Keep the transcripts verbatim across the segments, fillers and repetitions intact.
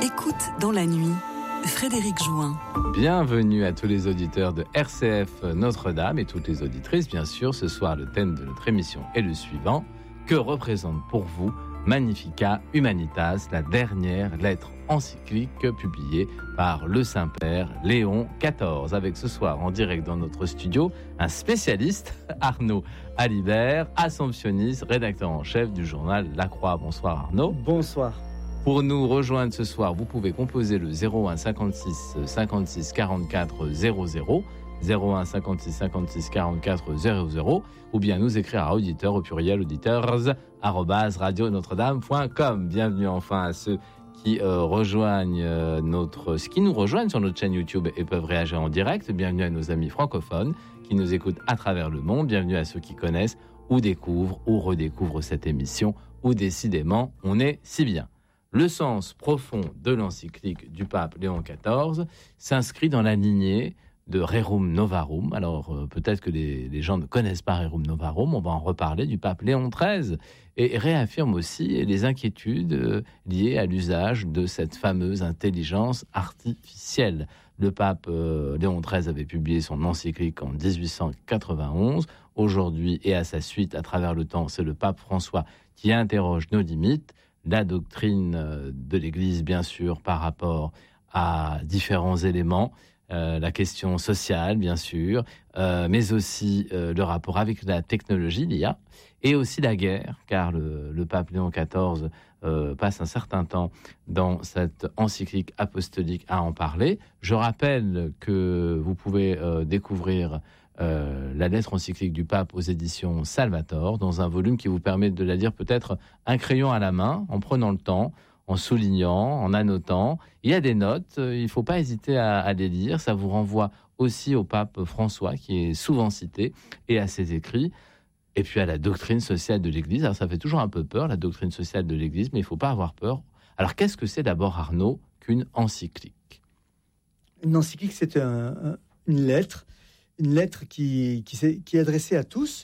Écoute dans la nuit, Frédéric Jouin. Bienvenue à tous les auditeurs de R C F Notre-Dame et toutes les auditrices. Bien sûr, ce soir, le thème de notre émission est le suivant. Que représente pour vous Magnificat Humanitas, la dernière lettre encyclique publiée par le Saint-Père Léon quatorze. Avec ce soir, en direct dans notre studio, un spécialiste, Arnaud Alibert, assomptionniste, rédacteur en chef du journal La Croix. Bonsoir Arnaud. Bonsoir. Pour nous rejoindre ce soir, vous pouvez composer le zéro un cinquante-six cinquante-six quarante-quatre zéro zéro, zéro un cinquante-six cinquante-six quarante-quatre zéro zéro, ou bien nous écrire à auditeur au pluriel auditeurs arobase radio notre-dame point com. Bienvenue enfin à ceux qui euh, rejoignent euh, notre, qui nous rejoignent sur notre chaîne YouTube et peuvent réagir en direct. Bienvenue à nos amis francophones qui nous écoutent à travers le monde. Bienvenue à ceux qui connaissent ou découvrent ou redécouvrent cette émission, où décidément on est si bien. Le sens profond de l'encyclique du pape Léon quatorze s'inscrit dans la lignée de Rerum Novarum. Alors euh, peut-être que les, les gens ne connaissent pas Rerum Novarum, on va en reparler, du pape Léon treize, et réaffirme aussi les inquiétudes euh, liées à l'usage de cette fameuse intelligence artificielle. Le pape euh, Léon treize avait publié son encyclique en dix-huit cent quatre-vingt-onze. Aujourd'hui et à sa suite, à travers le temps, c'est le pape François qui interroge nos limites, la doctrine de l'Église, bien sûr, par rapport à différents éléments, euh, la question sociale, bien sûr, euh, mais aussi euh, le rapport avec la technologie, l'I A, et aussi la guerre, car le, le pape Léon quatorze euh, passe un certain temps dans cette encyclique apostolique à en parler. Je rappelle que vous pouvez euh, découvrir Euh, la lettre encyclique du pape aux éditions Salvator, dans un volume qui vous permet de la lire peut-être un crayon à la main, en prenant le temps, en soulignant, en annotant. Il y a des notes, il ne faut pas hésiter à, à les lire. Ça vous renvoie aussi au pape François, qui est souvent cité, et à ses écrits. Et puis à la doctrine sociale de l'Église. Alors ça fait toujours un peu peur, la doctrine sociale de l'Église, mais il ne faut pas avoir peur. Alors qu'est-ce que c'est d'abord, Arnaud, qu'une encyclique ? Une encyclique, c'est un, un, une lettre Une lettre qui, qui, qui est adressée à tous.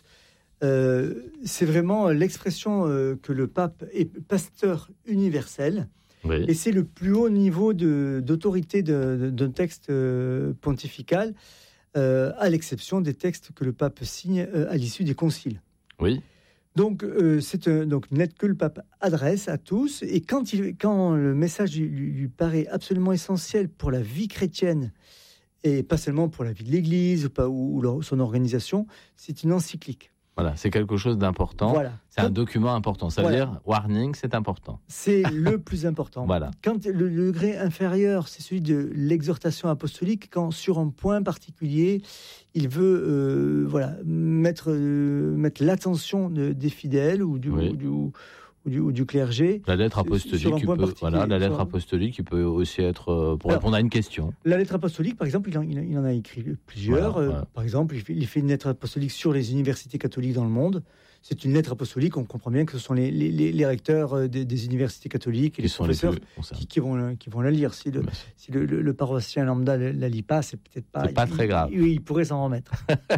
Euh, c'est vraiment l'expression euh, que le pape est pasteur universel. Oui. Et c'est le plus haut niveau de, d'autorité de, de, d'un texte euh, pontifical, euh, à l'exception des textes que le pape signe euh, à l'issue des conciles. Oui. Donc, euh, c'est un, donc une lettre que le pape adresse à tous. Et quand, il, quand le message lui, lui paraît absolument essentiel pour la vie chrétienne, et pas seulement pour la vie de l'Église ou, pas, ou, ou son organisation, c'est une encyclique. Voilà, c'est quelque chose d'important. Voilà. C'est quand, un document important. Ça veut voilà. dire, warning, c'est important. C'est le plus important. Voilà. Quand le, le degré inférieur, c'est celui de l'exhortation apostolique, quand sur un point particulier, il veut euh, voilà, mettre, euh, mettre l'attention de, des fidèles ou du... Oui. Ou du Ou du, ou du clergé. La lettre apostolique, qui peut, voilà, la lettre apostolique qui peut aussi être euh, pour Alors, répondre à une question. La lettre apostolique, par exemple, il en, il en a écrit plusieurs. Voilà, voilà. Euh, par exemple, il fait, il fait une lettre apostolique sur les universités catholiques dans le monde. C'est une lettre apostolique, on comprend bien que ce sont les, les, les recteurs des, des universités catholiques et les professeurs les qui, qui, vont, qui vont la lire. Si le, si le, le, le paroissien lambda ne la lit pas, c'est peut-être pas... C'est pas il, très grave. Il, il pourrait s'en remettre.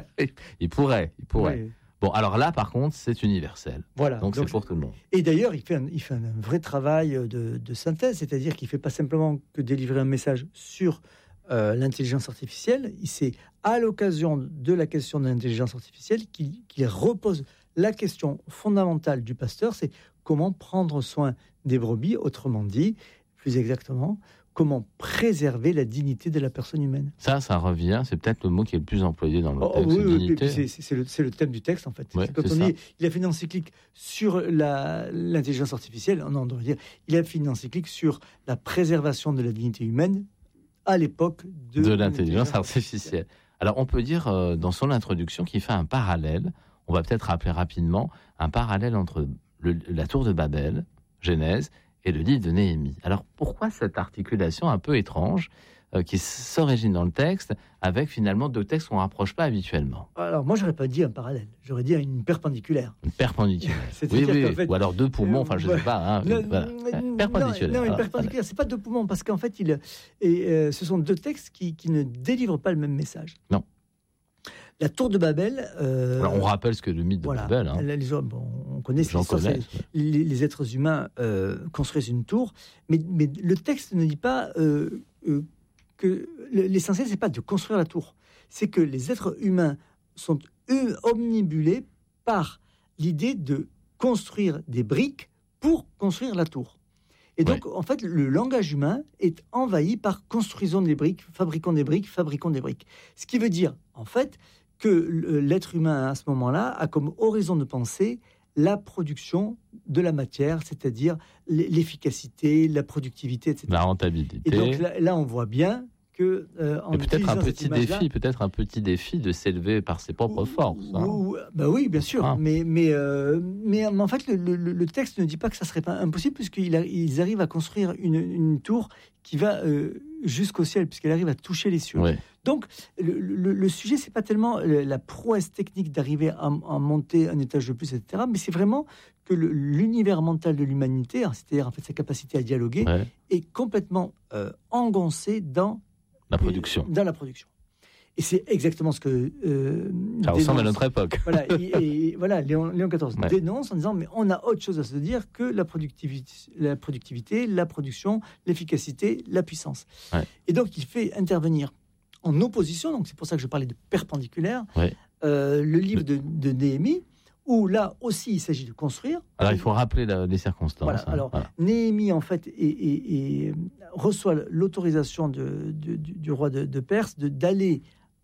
il pourrait, il pourrait. Oui. Bon, alors là, par contre, c'est universel. Voilà. Donc, donc c'est pour tout le monde. Et d'ailleurs, il fait un, il fait un vrai travail de, de synthèse, c'est-à-dire qu'il ne fait pas simplement que délivrer un message sur euh, l'intelligence artificielle. C'est à l'occasion de la question de l'intelligence artificielle qu'il, qu'il repose la question fondamentale du pasteur, c'est comment prendre soin des brebis, autrement dit, plus exactement, comment préserver la dignité de la personne humaine. Ça, ça revient, c'est peut-être le mot qui est le plus employé dans le oh, texte. Oui, oui, dignité. C'est, c'est, le, c'est le thème du texte, en fait. Ouais, c'est quand c'est on dit, il a fait une encyclique sur la, l'intelligence artificielle, non, on devrait dire, il a fait une encyclique sur la préservation de la dignité humaine à l'époque de, de l'intelligence artificielle. Alors, on peut dire, euh, dans son introduction, qu'il fait un parallèle, on va peut-être rappeler rapidement, un parallèle entre le, la tour de Babel, Genèse, et le livre de Néhémie. Alors, pourquoi cette articulation un peu étrange euh, qui s'origine dans le texte avec finalement deux textes qu'on ne rapproche pas habituellement? Alors, moi, je n'aurais pas dit un parallèle. J'aurais dit une perpendiculaire. Une perpendiculaire. oui, oui, oui. Fait, ou alors deux poumons, enfin, je ne sais pas. Hein, non, voilà. non, perpendiculaire. Non, une perpendiculaire, ce n'est pas deux poumons, parce qu'en fait, il, et, euh, ce sont deux textes qui, qui ne délivrent pas le même message. Non. La tour de Babel... Euh, Alors, on rappelle ce que le mythe de voilà, Babel. Hein. Les, bon, on connaît cette J'en histoire, connais, les, les êtres humains euh, construisent une tour, mais, mais le texte ne dit pas euh, euh, que... L'essentiel, c'est pas de construire la tour. C'est que les êtres humains sont eux, omnibulés par l'idée de construire des briques pour construire la tour. Et donc, ouais. en fait, le langage humain est envahi par construisons des briques, fabriquons des briques, fabriquons des briques. Ce qui veut dire, en fait, que l'être humain, à ce moment-là, a comme horizon de pensée la production de la matière, c'est-à-dire l'efficacité, la productivité, et cetera. La rentabilité. Et donc là, là on voit bien que... Euh, en Et peut-être un petit défi, peut-être un petit défi de s'élever par ses propres ou, forces. Hein. Ou, bah oui, bien sûr. Ah. Mais, mais, euh, mais, mais en fait, le, le, le texte ne dit pas que ça serait pas impossible, puisqu'ils arrivent à construire une, une tour qui va euh, jusqu'au ciel, puisqu'elle arrive à toucher les cieux. Ouais. Donc, le, le, le sujet, c'est pas tellement la prouesse technique d'arriver à, à monter un étage de plus, et cetera, mais c'est vraiment que le, l'univers mental de l'humanité, c'est-à-dire en fait sa capacité à dialoguer, ouais. est complètement euh, engoncé dans la production. Dans la production. Et c'est exactement ce que... Euh, ça dénonce, ressemble à notre époque. Voilà, et, et, voilà Léon, Léon quatorze ouais. dénonce en disant, mais on a autre chose à se dire que la productivité, la, productivité, la production, l'efficacité, la puissance. Ouais. Et donc, il fait intervenir en opposition, donc c'est pour ça que je parlais de perpendiculaire, ouais. euh, le livre de, de Néhémie, où là aussi il s'agit de construire. Alors il faut rappeler la, les circonstances. Voilà, hein, alors voilà. Néhémie en fait et, et, et reçoit l'autorisation de, de, du, du roi de, de Perse de, d'aller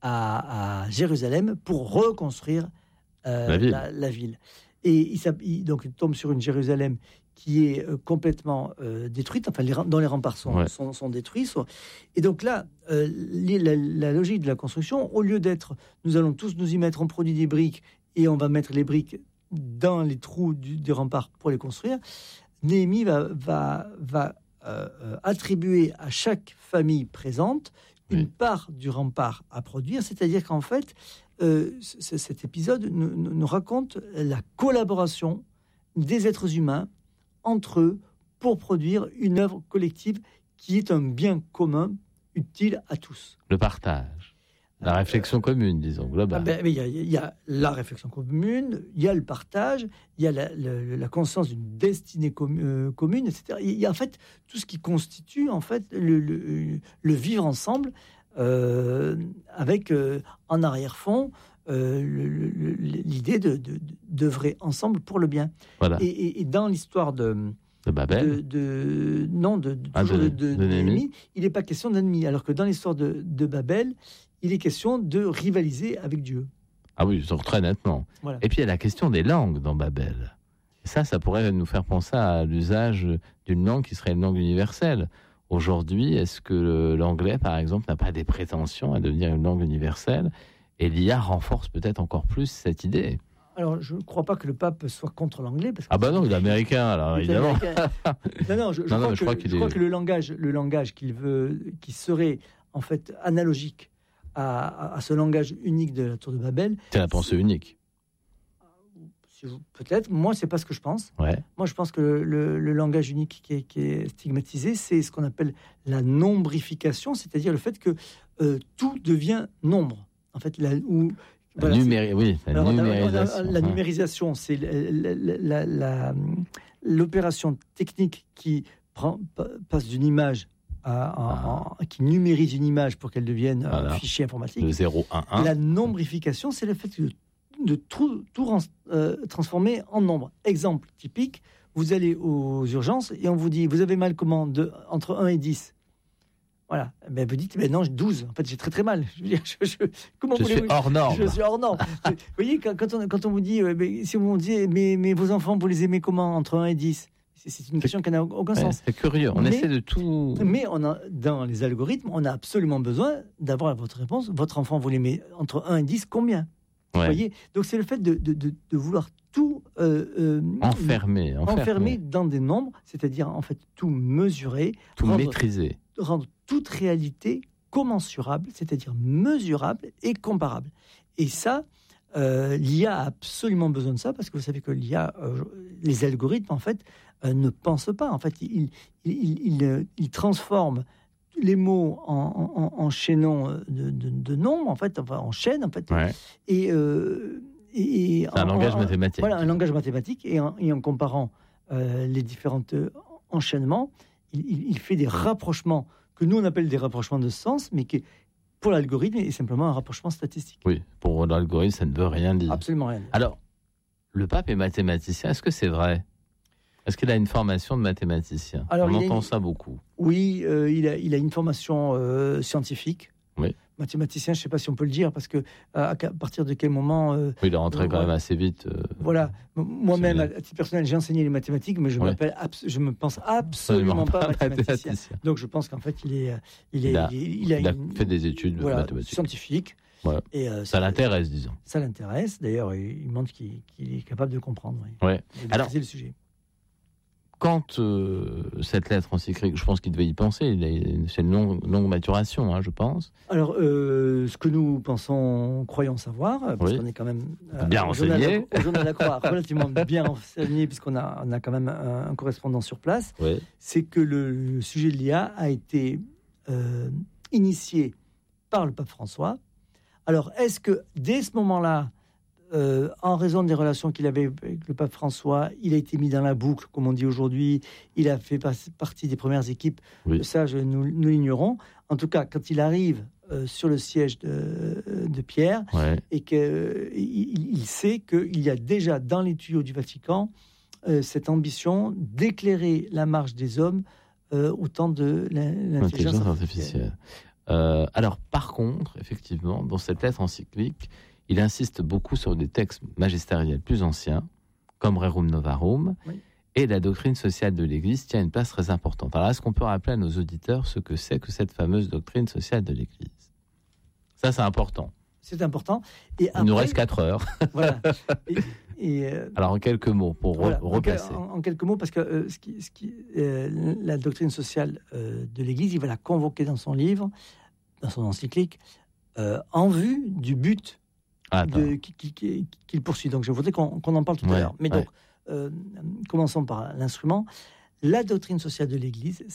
à, à Jérusalem pour reconstruire euh, la, ville. La, la ville. Et il, il, donc, il tombe sur une Jérusalem qui est euh, complètement euh, détruite, enfin les, dont les remparts sont, ouais. sont, sont détruits. Soit. Et donc là, euh, la, la logique de la construction, au lieu d'être nous allons tous nous y mettre, on produit des briques et on va mettre les briques dans les trous du, des remparts pour les construire, Néhémie va, va, va euh, attribuer à chaque famille présente une oui. part du rempart à produire, c'est-à-dire qu'en fait, euh, c- cet épisode nous, nous raconte la collaboration des êtres humains entre eux pour produire une œuvre collective qui est un bien commun utile à tous. Le partage. La réflexion euh, commune, disons, globale. Ah ben, mais il y, y a la réflexion commune, il y a le partage, il y a la, la, la conscience d'une destinée com- euh, commune, et cetera. Il y a en fait tout ce qui constitue en fait le, le, le vivre ensemble, euh, avec euh, en arrière-fond euh, le, le, l'idée de, de, d'œuvrer ensemble pour le bien. Voilà. Et, et, et dans l'histoire de de Babel, de, de non, de, de, ah, de, de, de, de, de Néhémie, Néhémie, il n'est pas question d'ennemi, alors que dans l'histoire de, de Babel, il est question de rivaliser avec Dieu. Ah oui, très nettement. Voilà. Et puis il y a la question des langues dans Babel. Et ça, ça pourrait nous faire penser à l'usage d'une langue qui serait une langue universelle. Aujourd'hui, est-ce que l'anglais, par exemple, n'a pas des prétentions à devenir une langue universelle ? Et l'I A renforce peut-être encore plus cette idée. Alors, je ne crois pas que le pape soit contre l'anglais. Parce que ah bah non, il est américain, alors évidemment. Américain. Non, non, je, je, non, crois, non, que, je crois, qu'il je est... crois que le langage, le langage qu'il veut, qui serait en fait analogique à, à, à ce langage unique de la Tour de Babel. C'est la pensée unique. Peut-être. Moi, c'est pas ce que je pense. Ouais. Moi, je pense que le, le, le langage unique qui est, qui est stigmatisé, c'est ce qu'on appelle la nombrification, c'est-à-dire le fait que euh, tout devient nombre. En fait, la, où, la, voilà, numéri- oui, la Alors, numérisation. La, la, la numérisation, c'est la, la, la, l'opération technique qui prend, passe d'une image à, à, à, qui numérise une image pour qu'elle devienne voilà. un fichier informatique. Le zéro un un. La nombrification, c'est le fait que de tout, tout euh, transformer en nombre. Exemple typique, vous allez aux urgences et on vous dit, vous avez mal comment de, entre un et dix. Voilà. Ben, vous dites, ben non, douze. En fait, j'ai très très mal. Je veux dire, je, je, comment je vous suis voulez, hors norme. Je suis hors norme. Vous voyez, quand, quand, on, quand on vous dit, euh, ben, si on vous dit, mais, mais vos enfants, vous les aimez comment entre un et dix ? C'est, c'est une question qui n'a aucun ouais, sens. C'est curieux. On mais, essaie de tout... Mais on a, dans les algorithmes, on a absolument besoin d'avoir votre réponse. Votre enfant, vous l'aimez entre un et dix, combien ? Ouais. Vous voyez, donc c'est le fait de, de, de, de vouloir tout euh, euh, enfermer, enfermer, enfermer dans des nombres, c'est-à-dire en fait tout mesurer, tout rendre, maîtriser, rendre toute réalité commensurable, c'est-à-dire mesurable et comparable. Et ça, euh, l'I A a absolument besoin de ça parce que vous savez que l'I A, euh, les algorithmes en fait euh, ne pensent pas. En fait, ils, ils, ils, ils, ils transforment les mots en, en, en chaînons de, de, de nombres, en fait, enfin en chaîne, en fait, Ouais. et, euh, et, et C'est un en, langage en, mathématique. Voilà, un langage mathématique, et en, et en comparant euh, les différents enchaînements, il, il, il fait des rapprochements que nous on appelle des rapprochements de sens, mais qui pour l'algorithme est simplement un rapprochement statistique. Oui, pour l'algorithme, ça ne veut rien dire. Absolument rien. Alors, le pape est mathématicien, est-ce que c'est vrai ? Est-ce qu'il a une formation de mathématicien ? Alors, On il a entend une- ça beaucoup. Oui, euh, il, a, il a une formation euh, scientifique. Oui. Mathématicien, je ne sais pas si on peut le dire, parce que à, à partir de quel moment... euh, Oui, il est rentré Euh, quand même voilà. assez vite. euh, Voilà, M- moi-même, C'est bien. à titre personnel, j'ai enseigné les mathématiques, mais je Ouais. m'appelle, abs- je me pense absolument pas mathématicien. Donc je pense qu'en fait, il est, il est, Il a- il, il a Il a une- fait des études voilà, mathématiques. scientifiques. Ouais. Et euh, Ça l'intéresse, disons. Ça l'intéresse. D'ailleurs, il, il montre qu'il, qu'il est capable de comprendre, oui, Ouais. de maîtriser Alors- le sujet. Quand euh, cette lettre encyclique, je pense qu'il devait y penser, il a- c'est une longue, longue maturation, hein, je pense. Alors, euh, ce que nous pensons, croyons savoir, parce Oui. qu'on est quand même Bien au journal- renseigné. au journal de la Croix, relativement bien renseigné, puisqu'on a, on a quand même un, un correspondant sur place, Oui. c'est que le, le sujet de l'I A a été euh, initié par le pape François. Alors, est-ce que dès ce moment-là, euh, en raison des relations qu'il avait avec le pape François, il a été mis dans la boucle, comme on dit aujourd'hui, il a fait pas- partie des premières équipes, Oui. ça, je, nous, nous l'ignorons. En tout cas, quand il arrive euh, sur le siège de, de Pierre, Ouais. et qu'il il sait qu'il y a déjà dans les tuyaux du Vatican euh, cette ambition d'éclairer la marche des hommes euh, au temps de l'in- l'intelligence L'intelligence artificielle. artificielle. Euh, alors, par contre, effectivement, dans cette lettre encyclique, il insiste beaucoup sur des textes magistériels plus anciens, comme Rerum Novarum, Oui. et la doctrine sociale de l'Église tient une place très importante. Alors, est-ce qu'on peut rappeler à nos auditeurs ce que c'est que cette fameuse doctrine sociale de l'Église ? Ça, c'est important. C'est important. Et Il nous après, reste quatre heures. voilà. Et, et, euh, Alors, en quelques mots, pour re- voilà. En, quel- replacer. en- en quelques mots, parce que euh, ce qui, ce qui, euh, la doctrine sociale euh, de l'Église, il va la convoquer dans son livre, dans son encyclique, euh, en vue du but Ah, attends. de, qui- qui- qui- qu'il poursuit. Donc, je voudrais qu'on, qu'on en parle tout Ouais, à l'heure. Mais ouais. donc, euh, commençons par l'instrument. La doctrine sociale de l'Église,